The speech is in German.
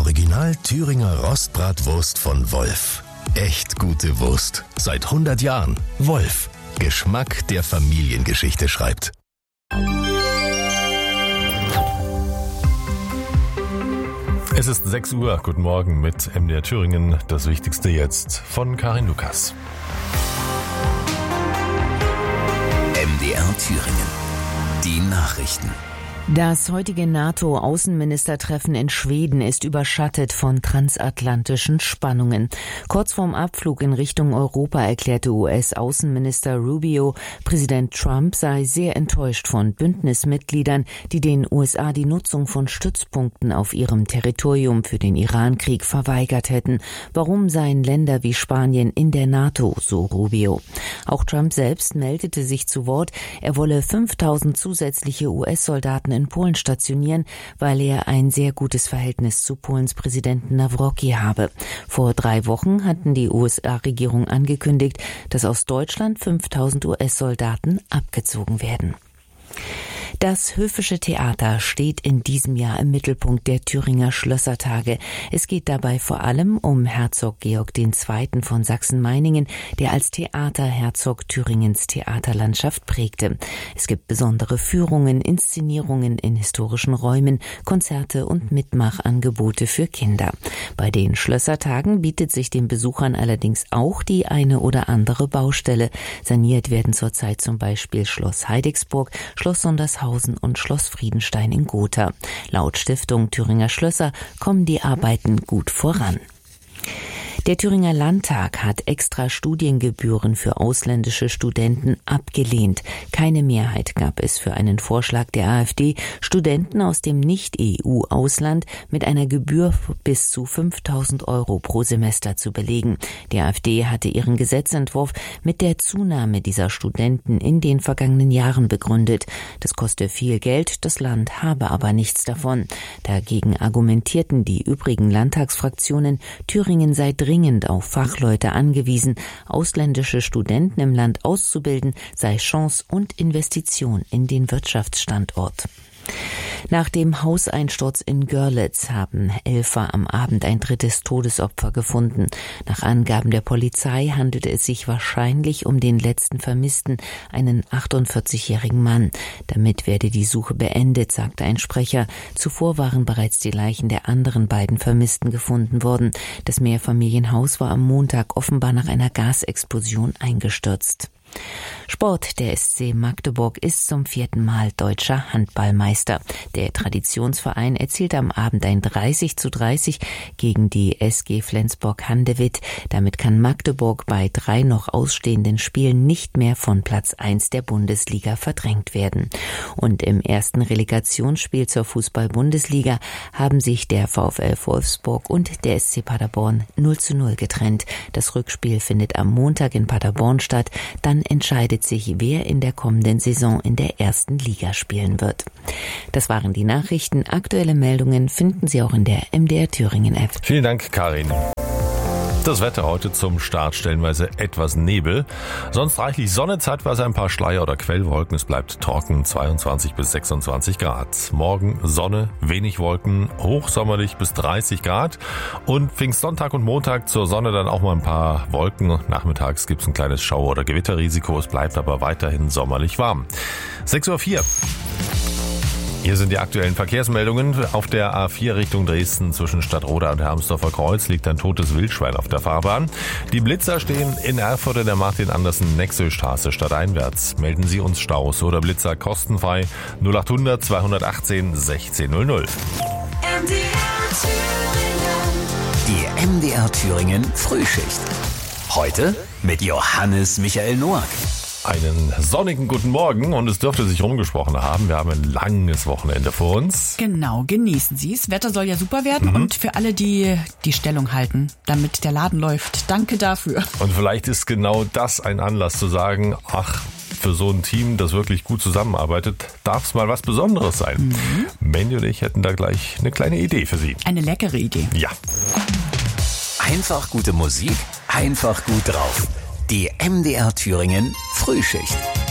Original Thüringer Rostbratwurst von Wolf. Echt gute Wurst. Seit 100 Jahren. Wolf. Geschmack, der Familiengeschichte schreibt. Es ist 6 Uhr. Guten Morgen mit MDR Thüringen. Das Wichtigste jetzt von Karin Lukas. MDR Thüringen. Die Nachrichten. Das heutige NATO-Außenministertreffen in Schweden ist überschattet von transatlantischen Spannungen. Kurz vorm Abflug in Richtung Europa erklärte US-Außenminister Rubio, Präsident Trump sei sehr enttäuscht von Bündnismitgliedern, die den USA die Nutzung von Stützpunkten auf ihrem Territorium für den Irankrieg verweigert hätten. Warum seien Länder wie Spanien in der NATO, so Rubio. Auch Trump selbst meldete sich zu Wort, er wolle 5.000 zusätzliche US-Soldaten in Polen stationieren, weil er ein sehr gutes Verhältnis zu Polens Präsidenten Nawrocki habe. Vor 3 Wochen hatten die USA-Regierung angekündigt, dass aus Deutschland 5.000 US-Soldaten abgezogen werden. Das Höfische Theater steht in diesem Jahr im Mittelpunkt der Thüringer Schlössertage. Es geht dabei vor allem um Herzog Georg II. Von Sachsen-Meiningen, der als Theaterherzog Thüringens Theaterlandschaft prägte. Es gibt besondere Führungen, Inszenierungen in historischen Räumen, Konzerte und Mitmachangebote für Kinder. Bei den Schlössertagen bietet sich den Besuchern allerdings auch die eine oder andere Baustelle. Saniert werden zurzeit zum Beispiel Schloss Heidigsburg, Schloss Sondershausen und Schloss Friedenstein in Gotha. Laut Stiftung Thüringer Schlösser kommen die Arbeiten gut voran. Der Thüringer Landtag hat extra Studiengebühren für ausländische Studenten abgelehnt. Keine Mehrheit gab es für einen Vorschlag der AfD, Studenten aus dem Nicht-EU-Ausland mit einer Gebühr bis zu 5.000 € pro Semester zu belegen. Die AfD hatte ihren Gesetzentwurf mit der Zunahme dieser Studenten in den vergangenen Jahren begründet. Das koste viel Geld, das Land habe aber nichts davon. Dagegen argumentierten die übrigen Landtagsfraktionen, Thüringen sei dringend auf Fachleute angewiesen. Ausländische Studenten im Land auszubilden sei Chance und Investition in den Wirtschaftsstandort. Nach dem Hauseinsturz in Görlitz haben Helfer am Abend ein 3. Todesopfer gefunden. Nach Angaben der Polizei handelte es sich wahrscheinlich um den letzten Vermissten, einen 48-jährigen Mann. Damit werde die Suche beendet, sagte ein Sprecher. Zuvor waren bereits die Leichen der anderen beiden Vermissten gefunden worden. Das Mehrfamilienhaus war am Montag offenbar nach einer Gasexplosion eingestürzt. Sport. Der SC Magdeburg ist zum 4. Mal deutscher Handballmeister. Der Traditionsverein erzielte am Abend ein 30:30 gegen die SG Flensburg-Handewitt. Damit kann Magdeburg bei 3 noch ausstehenden Spielen nicht mehr von Platz 1 der Bundesliga verdrängt werden. Und im ersten Relegationsspiel zur Fußball-Bundesliga haben sich der VfL Wolfsburg und der SC Paderborn 0:0 getrennt. Das Rückspiel findet am Montag in Paderborn statt. Dann entscheidet sich, wer in der kommenden Saison in der ersten Liga spielen wird. Das waren die Nachrichten. Aktuelle Meldungen finden Sie auch in der MDR Thüringen App. Vielen Dank, Karin. Das Wetter heute zum Start stellenweise etwas Nebel. Sonst reichlich Sonne, zeitweise ein paar Schleier- oder Quellwolken. Es bleibt trocken, 22 bis 26 Grad. Morgen Sonne, wenig Wolken, hochsommerlich bis 30 Grad. Und Pfingstsonntag und Montag zur Sonne dann auch mal ein paar Wolken. Nachmittags gibt es ein kleines Schauer- oder Gewitterrisiko. Es bleibt aber weiterhin sommerlich warm. 6:04 Uhr. Hier sind die aktuellen Verkehrsmeldungen. Auf der A4 Richtung Dresden zwischen Stadtroda und Hermsdorfer Kreuz liegt ein totes Wildschwein auf der Fahrbahn. Die Blitzer stehen in Erfurt in der Martin-Andersen-Nexö-Straße stadteinwärts. Melden Sie uns Staus oder Blitzer kostenfrei 0800 218 1600. Die MDR Thüringen Frühschicht. Heute mit Johannes Michael Noack. Einen sonnigen guten Morgen und es dürfte sich rumgesprochen haben. Wir haben ein langes Wochenende vor uns. Genau, genießen Sie es. Wetter soll ja super werden und für alle, die die Stellung halten, damit der Laden läuft. Danke dafür. Und vielleicht ist genau das ein Anlass zu sagen, ach, für so ein Team, das wirklich gut zusammenarbeitet, darf es mal was Besonderes sein. Mandy und ich hätten da gleich eine kleine Idee für Sie. Eine leckere Idee. Ja. Einfach gute Musik, einfach gut drauf. Die MDR Thüringen Frühschicht.